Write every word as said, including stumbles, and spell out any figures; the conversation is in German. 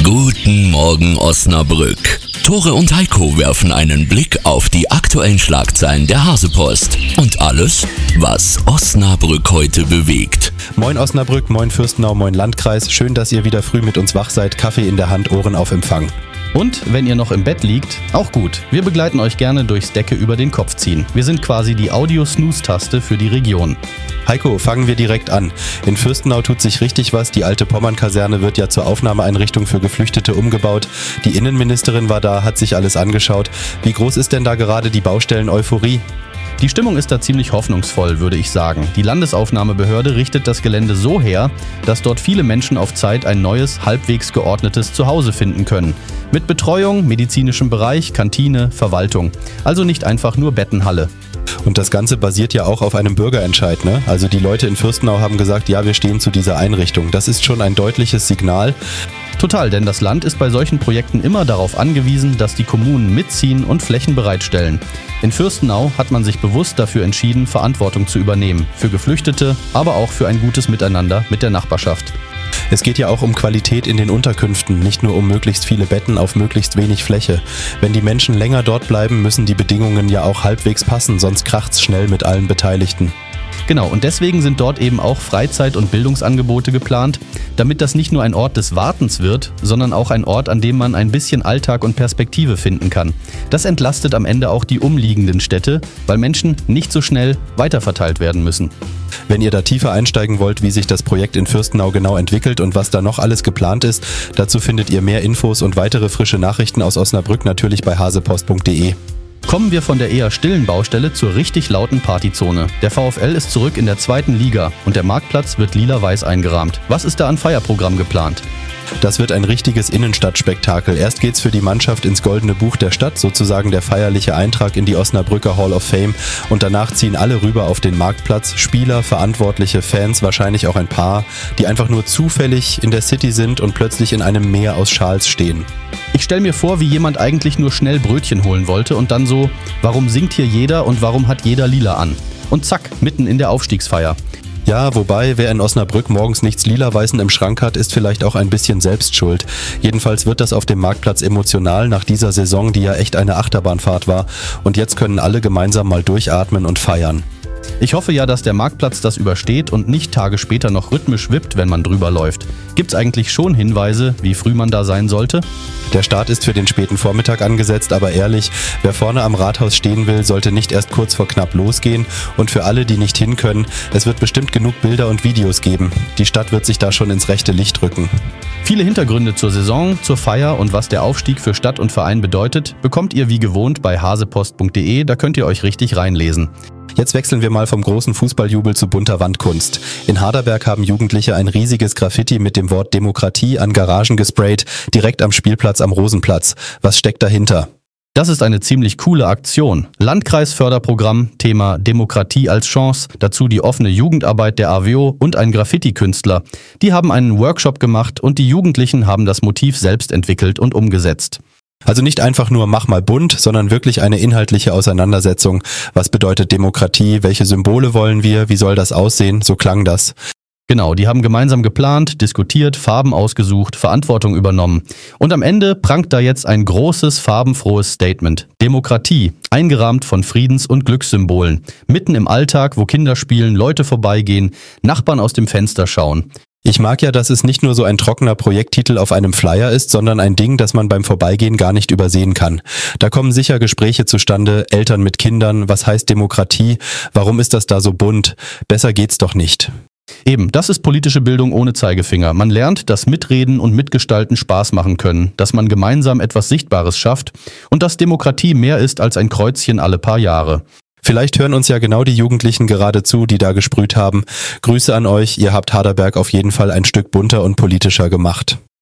Guten Morgen Osnabrück. Tore und Heiko werfen einen Blick auf die aktuellen Schlagzeilen der Hasepost und alles, was Osnabrück heute bewegt. Moin Osnabrück, moin Fürstenau, moin Landkreis. Schön, dass ihr wieder früh mit uns wach seid. Kaffee in der Hand, Ohren auf Empfang. Und wenn ihr noch im Bett liegt, auch gut. Wir begleiten euch gerne durchs Decke über den Kopf ziehen. Wir sind quasi die Audio-Snooze-Taste für die Region. Heiko, fangen wir direkt an. In Fürstenau tut sich richtig was. Die alte Pommern-Kaserne wird ja zur Aufnahmeeinrichtung für Geflüchtete umgebaut. Die Innenministerin war da, hat sich alles angeschaut. Wie groß ist denn da gerade die Baustellen-Euphorie? Die Stimmung ist da ziemlich hoffnungsvoll, würde ich sagen. Die Landesaufnahmebehörde richtet das Gelände so her, dass dort viele Menschen auf Zeit ein neues, halbwegs geordnetes Zuhause finden können. Mit Betreuung, medizinischem Bereich, Kantine, Verwaltung. Also nicht einfach nur Bettenhalle. Und das Ganze basiert ja auch auf einem Bürgerentscheid, ne? Also die Leute in Fürstenau haben gesagt, ja, wir stehen zu dieser Einrichtung. Das ist schon ein deutliches Signal. Total, denn das Land ist bei solchen Projekten immer darauf angewiesen, dass die Kommunen mitziehen und Flächen bereitstellen. In Fürstenau hat man sich bewusst dafür entschieden, Verantwortung zu übernehmen. Für Geflüchtete, aber auch für ein gutes Miteinander mit der Nachbarschaft. Es geht ja auch um Qualität in den Unterkünften, nicht nur um möglichst viele Betten auf möglichst wenig Fläche. Wenn die Menschen länger dort bleiben, müssen die Bedingungen ja auch halbwegs passen, sonst kracht's schnell mit allen Beteiligten. Genau, und deswegen sind dort eben auch Freizeit- und Bildungsangebote geplant, damit das nicht nur ein Ort des Wartens wird, sondern auch ein Ort, an dem man ein bisschen Alltag und Perspektive finden kann. Das entlastet am Ende auch die umliegenden Städte, weil Menschen nicht so schnell weiterverteilt werden müssen. Wenn ihr da tiefer einsteigen wollt, wie sich das Projekt in Fürstenau genau entwickelt und was da noch alles geplant ist, dazu findet ihr mehr Infos und weitere frische Nachrichten aus Osnabrück natürlich bei hasepost punkt de. Kommen wir von der eher stillen Baustelle zur richtig lauten Partyzone. Der VfL ist zurück in der zweiten Liga und der Marktplatz wird lila-weiß eingerahmt. Was ist da an Feierprogramm geplant? Das wird ein richtiges Innenstadtspektakel. Erst geht's für die Mannschaft ins Goldene Buch der Stadt, sozusagen der feierliche Eintrag in die Osnabrücker Hall of Fame. Und danach ziehen alle rüber auf den Marktplatz. Spieler, Verantwortliche, Fans, wahrscheinlich auch ein paar, die einfach nur zufällig in der City sind und plötzlich in einem Meer aus Schals stehen. Ich stelle mir vor, wie jemand eigentlich nur schnell Brötchen holen wollte und dann so, warum singt hier jeder und warum hat jeder lila an? Und zack, mitten in der Aufstiegsfeier. Ja, wobei, wer in Osnabrück morgens nichts Lila-Weißen im Schrank hat, ist vielleicht auch ein bisschen selbst schuld. Jedenfalls wird das auf dem Marktplatz emotional nach dieser Saison, die ja echt eine Achterbahnfahrt war. Und jetzt können alle gemeinsam mal durchatmen und feiern. Ich hoffe ja, dass der Marktplatz das übersteht und nicht Tage später noch rhythmisch wippt, wenn man drüber läuft. Gibt's eigentlich schon Hinweise, wie früh man da sein sollte? Der Start ist für den späten Vormittag angesetzt, aber ehrlich, wer vorne am Rathaus stehen will, sollte nicht erst kurz vor knapp losgehen. Und für alle, die nicht hin können, es wird bestimmt genug Bilder und Videos geben. Die Stadt wird sich da schon ins rechte Licht rücken. Viele Hintergründe zur Saison, zur Feier und was der Aufstieg für Stadt und Verein bedeutet, bekommt ihr wie gewohnt bei hasepost punkt de, da könnt ihr euch richtig reinlesen. Jetzt wechseln wir mal vom großen Fußballjubel zu bunter Wandkunst. In Harderberg haben Jugendliche ein riesiges Graffiti mit dem Wort Demokratie an Garagen gesprayt, direkt am Spielplatz am Rosenplatz. Was steckt dahinter? Das ist eine ziemlich coole Aktion. Landkreisförderprogramm, Thema Demokratie als Chance, dazu die offene Jugendarbeit der A W O und ein Graffiti-Künstler. Die haben einen Workshop gemacht und die Jugendlichen haben das Motiv selbst entwickelt und umgesetzt. Also nicht einfach nur mach mal bunt, sondern wirklich eine inhaltliche Auseinandersetzung. Was bedeutet Demokratie? Welche Symbole wollen wir? Wie soll das aussehen? So klang das. Genau, die haben gemeinsam geplant, diskutiert, Farben ausgesucht, Verantwortung übernommen. Und am Ende prangt da jetzt ein großes, farbenfrohes Statement. Demokratie, eingerahmt von Friedens- und Glückssymbolen. Mitten im Alltag, wo Kinder spielen, Leute vorbeigehen, Nachbarn aus dem Fenster schauen. Ich mag ja, dass es nicht nur so ein trockener Projekttitel auf einem Flyer ist, sondern ein Ding, das man beim Vorbeigehen gar nicht übersehen kann. Da kommen sicher Gespräche zustande, Eltern mit Kindern, was heißt Demokratie, warum ist das da so bunt, besser geht's doch nicht. Eben, das ist politische Bildung ohne Zeigefinger. Man lernt, dass Mitreden und Mitgestalten Spaß machen können, dass man gemeinsam etwas Sichtbares schafft und dass Demokratie mehr ist als ein Kreuzchen alle paar Jahre. Vielleicht hören uns ja genau die Jugendlichen gerade zu, die da gesprüht haben. Grüße an euch, ihr habt Harderberg auf jeden Fall ein Stück bunter und politischer gemacht.